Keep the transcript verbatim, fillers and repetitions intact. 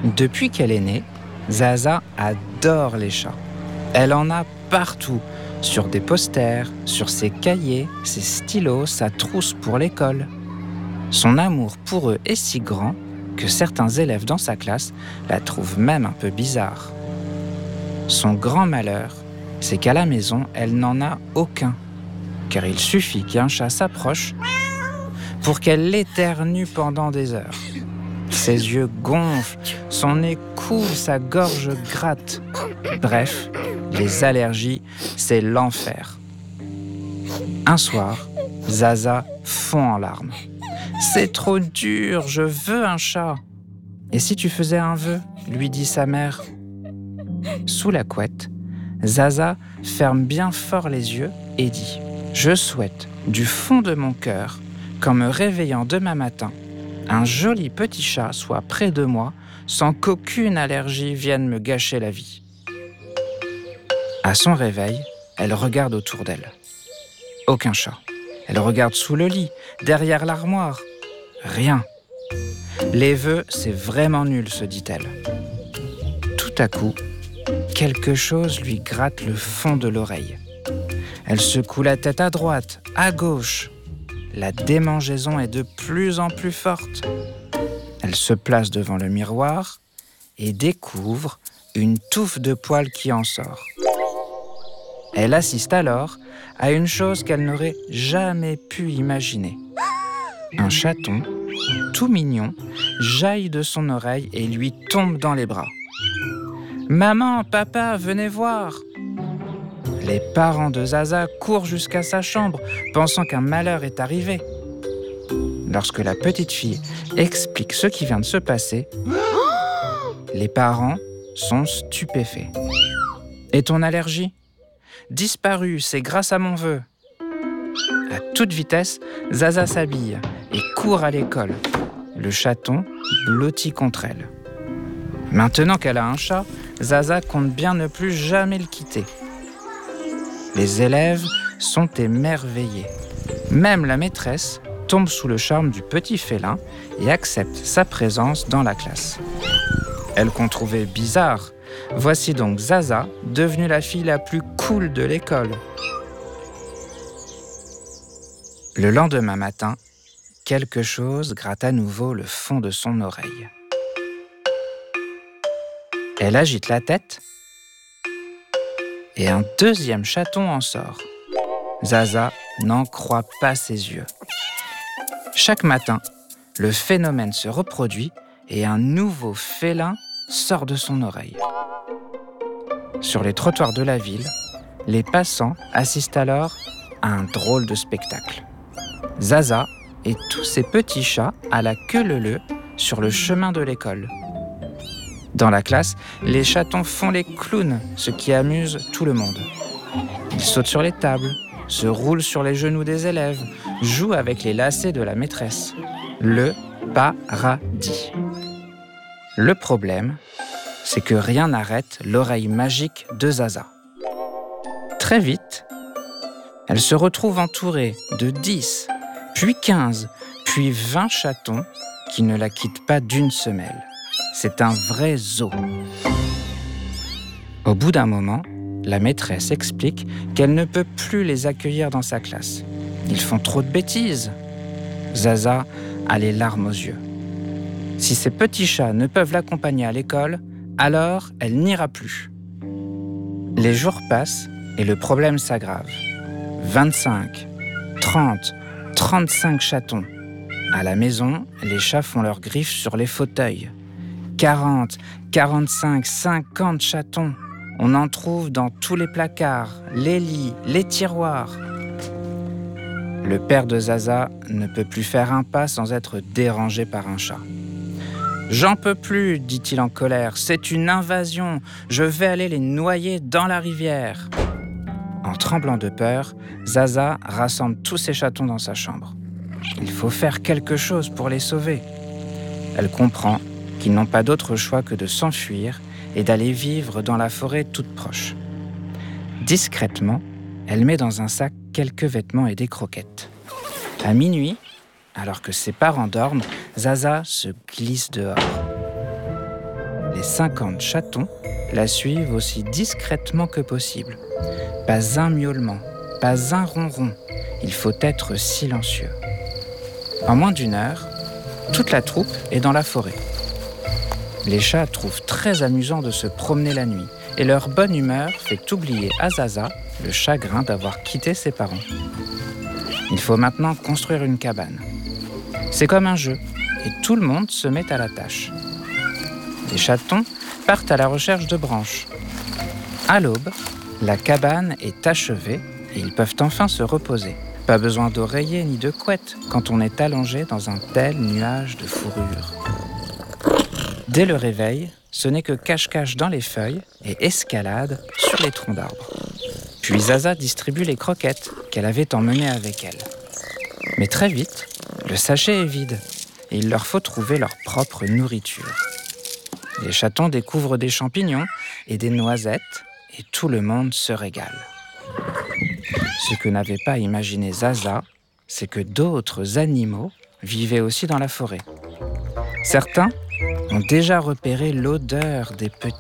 Depuis qu'elle est née, Zaza adore les chats. Elle en a partout, sur des posters, sur ses cahiers, ses stylos, sa trousse pour l'école. Son amour pour eux est si grand que certains élèves dans sa classe la trouvent même un peu bizarre. Son grand malheur, c'est qu'à la maison, elle n'en a aucun, car il suffit qu'un chat s'approche pour qu'elle l'éternue pendant des heures. Ses yeux gonflent, son nez coule, sa gorge gratte. Bref, les allergies, c'est l'enfer. Un soir, Zaza fond en larmes. « C'est trop dur, je veux un chat !»« Et si tu faisais un vœu ?» lui dit sa mère. Sous la couette, Zaza ferme bien fort les yeux et dit « Je souhaite, du fond de mon cœur, qu'en me réveillant demain matin, un joli petit chat soit près de moi sans qu'aucune allergie vienne me gâcher la vie. » À son réveil, elle regarde autour d'elle. Aucun chat. Elle regarde sous le lit, derrière l'armoire. Rien. Les vœux, c'est vraiment nul, se dit-elle. Tout à coup, quelque chose lui gratte le fond de l'oreille. Elle secoue la tête à droite, à gauche. La démangeaison est de plus en plus forte. Elle se place devant le miroir et découvre une touffe de poils qui en sort. Elle assiste alors à une chose qu'elle n'aurait jamais pu imaginer. Un chaton, tout mignon, jaillit de son oreille et lui tombe dans les bras. « Maman, papa, venez voir !» Les parents de Zaza courent jusqu'à sa chambre, pensant qu'un malheur est arrivé. Lorsque la petite fille explique ce qui vient de se passer, les parents sont stupéfaits. « Et ton allergie ? » Disparu, c'est grâce à mon vœu. À toute vitesse, Zaza s'habille et court à l'école. Le chaton blottit contre elle. Maintenant qu'elle a un chat, Zaza compte bien ne plus jamais le quitter. Les élèves sont émerveillés. Même la maîtresse tombe sous le charme du petit félin et accepte sa présence dans la classe. Elle qu'on trouvait bizarre. Voici donc Zaza, devenue la fille la plus cool de l'école. Le lendemain matin, quelque chose gratte à nouveau le fond de son oreille. Elle agite la tête et un deuxième chaton en sort. Zaza n'en croit pas ses yeux. Chaque matin, le phénomène se reproduit et un nouveau félin sort de son oreille. Sur les trottoirs de la ville, les passants assistent alors à un drôle de spectacle. Zaza et tous ses petits chats à la queue leu-leu sur le chemin de l'école. Dans la classe, les chatons font les clowns, ce qui amuse tout le monde. Ils sautent sur les tables, se roulent sur les genoux des élèves, jouent avec les lacets de la maîtresse. Le paradis. Le problème, c'est que rien n'arrête l'oreille magique de Zaza. Très vite, elle se retrouve entourée de dix, puis quinze, puis vingt chatons qui ne la quittent pas d'une semelle. C'est un vrai zoo. Au bout d'un moment, la maîtresse explique qu'elle ne peut plus les accueillir dans sa classe. Ils font trop de bêtises. Zaza a les larmes aux yeux. Si ces petits chats ne peuvent l'accompagner à l'école, alors elle n'ira plus. Les jours passent et le problème s'aggrave. vingt-cinq, trente, trente-cinq chatons. À la maison, les chats font leurs griffes sur les fauteuils. quarante, quarante-cinq, cinquante chatons. On en trouve dans tous les placards, les lits, les tiroirs. Le père de Zaza ne peut plus faire un pas sans être dérangé par un chat. « J'en peux plus, dit-il en colère, c'est une invasion, je vais aller les noyer dans la rivière. » En tremblant de peur, Zaza rassemble tous ses chatons dans sa chambre. Il faut faire quelque chose pour les sauver. Elle comprend qu'ils n'ont pas d'autre choix que de s'enfuir et d'aller vivre dans la forêt toute proche. Discrètement, elle met dans un sac quelques vêtements et des croquettes. À minuit, alors que ses parents dorment, Zaza se glisse dehors. les cinquante chatons la suivent aussi discrètement que possible. Pas un miaulement, pas un ronron. Il faut être silencieux. En moins d'une heure, toute la troupe est dans la forêt. Les chats trouvent très amusant de se promener la nuit et leur bonne humeur fait oublier à Zaza le chagrin d'avoir quitté ses parents. Il faut maintenant construire une cabane. C'est comme un jeu et tout le monde se met à la tâche. Les chatons partent à la recherche de branches. À l'aube, la cabane est achevée et ils peuvent enfin se reposer. Pas besoin d'oreiller ni de couette quand on est allongé dans un tel nuage de fourrure. Dès le réveil, ce n'est que cache-cache dans les feuilles et escalade sur les troncs d'arbres. Puis Zaza distribue les croquettes qu'elle avait emmenées avec elle. Mais très vite, le sachet est vide et il leur faut trouver leur propre nourriture. Les chatons découvrent des champignons et des noisettes et tout le monde se régale. Ce que n'avait pas imaginé Zaza, c'est que d'autres animaux vivaient aussi dans la forêt. Certains ont déjà repéré l'odeur des petits